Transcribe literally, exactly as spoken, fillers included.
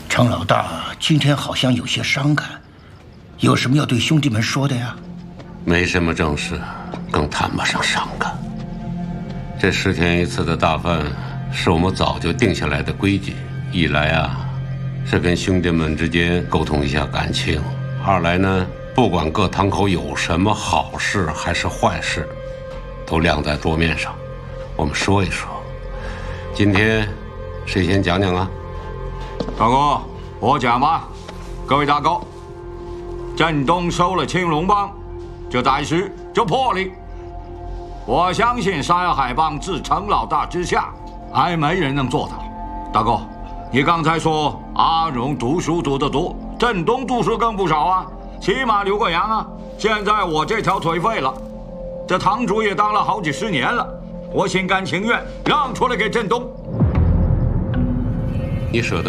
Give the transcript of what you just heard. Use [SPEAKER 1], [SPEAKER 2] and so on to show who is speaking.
[SPEAKER 1] 程老大今天好像有些伤感，有什么要对兄弟们说的呀？
[SPEAKER 2] 没什么正事，更谈不上伤感。这十天一次的大饭是我们早就定下来的规矩，一来啊是跟兄弟们之间沟通一下感情，二来呢不管各堂口有什么好事还是坏事，都亮在桌面上，我们说一说。今天谁先讲讲啊？
[SPEAKER 3] 大哥，我讲吧。各位大哥，镇东收了青龙帮，这胆识，这魄力，我相信山海帮自程老大之下，还没人能做到。大哥，你刚才说阿荣读书读得多，镇东读书更不少啊，起码留过洋啊。现在我这条腿废了，这堂主也当了好几十年了，我心甘情愿让出来给镇东。
[SPEAKER 2] 你舍得